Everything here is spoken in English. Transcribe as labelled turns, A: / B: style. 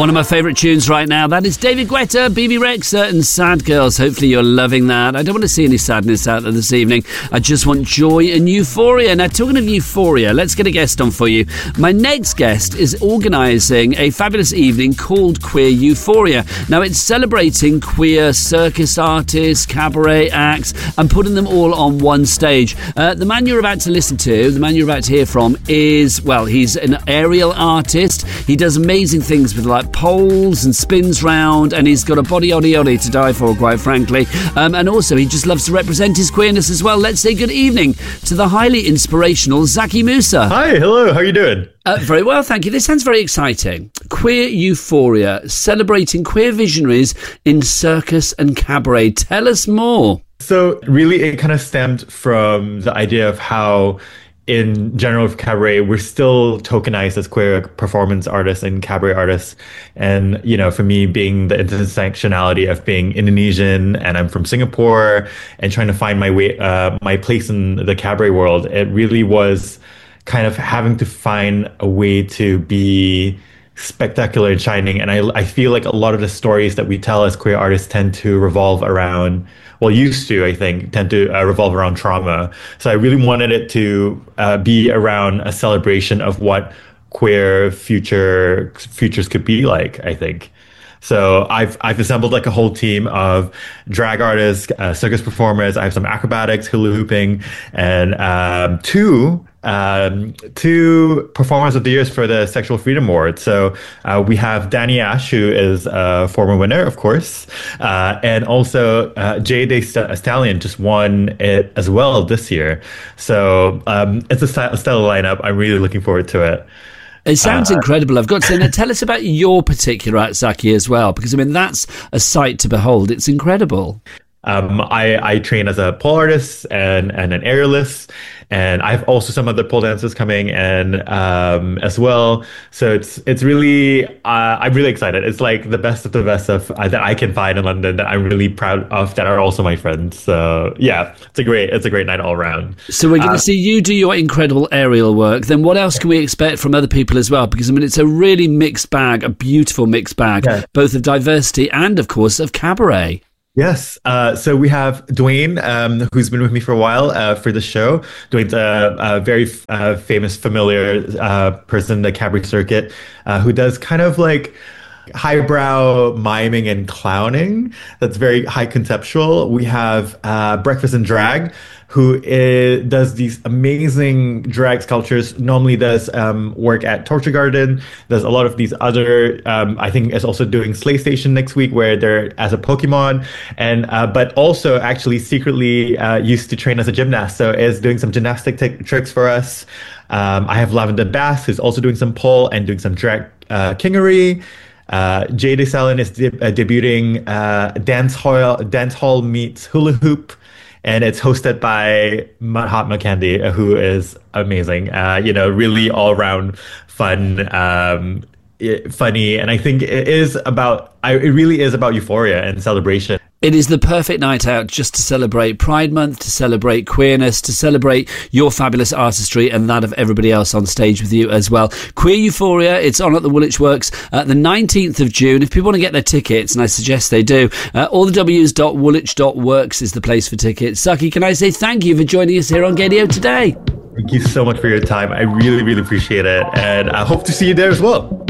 A: One of my favourite tunes right now, that is David Guetta, BB Rexa and Sad Girls. Hopefully you're loving that. I don't want to see any sadness out there this evening. I just want joy and euphoria. Now, talking of euphoria, let's get a guest on for you. My next guest is organising a fabulous evening called Queer Euphoria. Now, it's celebrating queer circus artists, cabaret acts, and putting them all on one stage. The man you're about to listen to, the man you're about to hear from is, well, he's an aerial artist. He does amazing things with like poles and spins round, and he's got a body to die for, quite frankly. And also he just loves to represent his queerness as well. Let's say good evening to the highly inspirational Zaki Musa.
B: Hi, hello, how are you doing?
A: Very well, thank you. This sounds very exciting. Queer Euphoria, celebrating queer visionaries in circus and cabaret. Tell us more.
B: So really it kind of stemmed from the idea of how in general of cabaret, we're still tokenized as queer performance artists and cabaret artists. And, you know, for me being the intersectionality of being Indonesian and I'm from Singapore and trying to find my way, my place in the cabaret world, it really was kind of having to find a way to be spectacular and shining. And I feel like a lot of the stories that we tell as queer artists tend to revolve around, well, used to, I think, tend to revolve around trauma. So I really wanted it to be around a celebration of what queer futures could be like, I think. So I've assembled like a whole team of drag artists, circus performers. I have some acrobatics, hula hooping, and two performers of the years for the Sexual Freedom Award. So we have Danny Ash, who is a former winner, of course, and also Jay Stallion just won it as well this year. So it's a stellar lineup. I'm really looking forward to it.
A: It sounds incredible, I've got to say. Now, tell us about your particular act, Zaki, as well, because, I mean, that's a sight to behold. It's incredible.
B: I train as a pole artist and an aerialist, and I have also some other pole dancers coming and as well. So it's really I'm really excited. It's like the best of the best of that I can find in London that I'm really proud of, that are also my friends. So yeah, it's a great night all around.
A: So we're going to see you do your incredible aerial work. Then what else can we expect from other people as well? Because I mean, it's a really mixed bag, a beautiful mixed bag, both of diversity and of course of cabaret.
B: Yes. So we have Dwayne, who's been with me for a while for the show. Dwayne's a very famous, familiar person in the cabaret circuit who does kind of like highbrow miming and clowning. That's very high conceptual. We have Breakfast in Drag, who does these amazing drag sculptures, normally does work at Torture Garden, does a lot of these other, I think is also doing Slay Station next week, where they're as a Pokemon, and but also actually secretly used to train as a gymnast, so is doing some gymnastic tricks for us. I have Lavender Bass, who's also doing some pole and doing some drag kingery. Jay Stallion is debuting dance hall meets hula hoop, and it's hosted by Mahatma Gandhi, who is amazing. Really all around fun, funny, and I think it really is about euphoria and celebration.
A: It is the perfect night out just to celebrate Pride Month, to celebrate queerness, to celebrate your fabulous artistry and that of everybody else on stage with you as well. Queer Euphoria, it's on at the Woolwich Works the 19th of June. If people want to get their tickets, and I suggest they do, allthews.woolwich.works is the place for tickets. Zaki, can I say thank you for joining us here on Gaydio today?
B: Thank you so much for your time. I really, really appreciate it, and I hope to see you there as well.